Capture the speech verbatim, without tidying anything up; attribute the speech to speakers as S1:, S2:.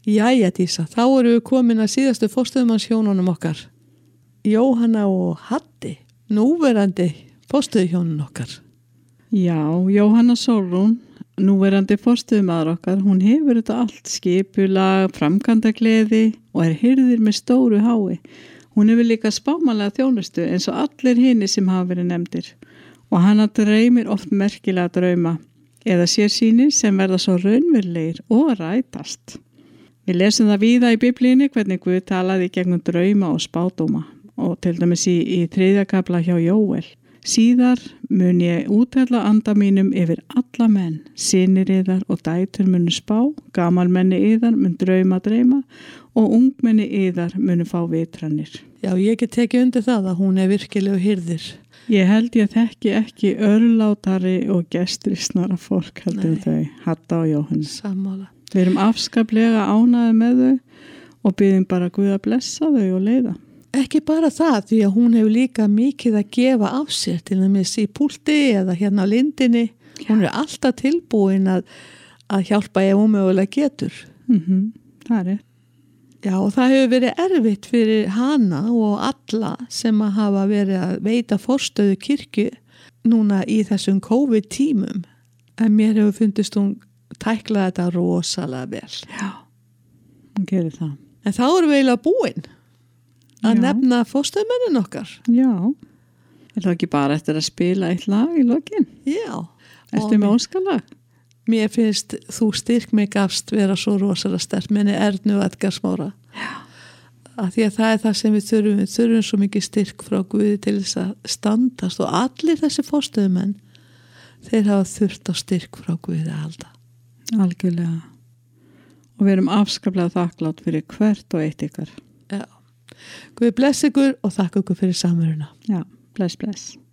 S1: Jæja Dísa, þá erum við komin að síðastu forstöðumannshjónunum okkar. Jóhanna og Haddi, núverandi forstöðuhjónun okkar.
S2: Já, Jóhanna Sólrún, núverandi forstöðumaður okkar, hún hefur þetta allt, skipulag, framkvæmdagleði og er hirðir með stóru hái. Hún hefur líka spámanlega þjónustu eins og allir hinir sem hafa verið nefndir. Og hana dreymir oft merkilega drauma eða sér sýnir sem verða svo raunverulegir og rætast. Við lesum það víða í Biblíunni hvernig Guð talaði gegnum drauma og spádóma og til dæmis í, í þriðja kafla hjá Jóel. Síðar mun ég úthella anda mínum yfir alla menn, synir yðar og dætur munu spá, gamalmenni yðar mun drauma dreyma og ungmenni yðar munu fá vitranir.
S1: Já, ég get tekið undir það að hún er virkilega hirðir.
S2: Ég held ég þekki ekki örlátari og gestrisnara fólk heldur þau, Hadda og Jóhann.
S1: Sammála.
S2: Við erum afskaplega ánægði með þau og byggjum bara Guð að blessa þau og leiða.
S1: Ekki bara það, því að hún hefur líka mikið að gefa af sér til dæmis í púlti eða hérna á lindinni. Hún er alltaf tilbúin að, að hjálpa ef hún mögulega getur.
S2: Mm-hmm. Það er rétt.
S1: Já, og það hefur verið erfitt fyrir hana og alla sem að hafa verið að veita forstöðu kirkju núna í þessum COVID-tímum. En mér hefur fundist hún tækla þetta rosalega vel.
S2: Já, hún gerir það.
S1: En þá erum við eiginlega búin að
S2: Já.
S1: nefna forstöðumennin okkar.
S2: Já, er það ekki bara eftir að spila eitt lag í lokin?
S1: Já.
S2: Ertu með óskalag?
S1: Mér finnst þú styrk mig gafst vera svo rosalega sterk minni Ernu Edgarsmára.
S2: Já.
S1: Að því að það er það sem við þurfum. Við þurfum svo mikið styrk frá Guði til þess að standast og allir þessi forstöðumenn, þeir hafa þurft á styrk frá Guði að halda.
S2: Algjörlega. Og við erum afskaplega þakklátt fyrir hvert og eitt ykkar.
S1: Já. Guð bless ykkur og þakka ykkur fyrir samveruna.
S2: Já, bless, bless.